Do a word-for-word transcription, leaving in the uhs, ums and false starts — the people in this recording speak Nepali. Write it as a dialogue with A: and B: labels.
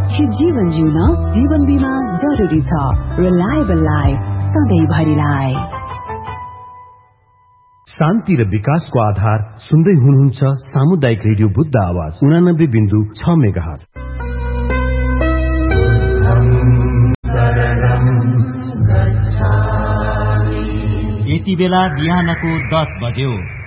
A: सुरक्षित जीवन जिउन जीवन बीमा जरुरी छ। Reliable life सधैँभरिलाई।
B: शान्ति र विकासको आधार सुन्दै हुनुहुन्छ सामुदायिक रेडियो बुद्ध आवाज उनानब्बे बिन्दु छ मेगाहर्ज।
C: यति बेला बिहानको दस बज्यो।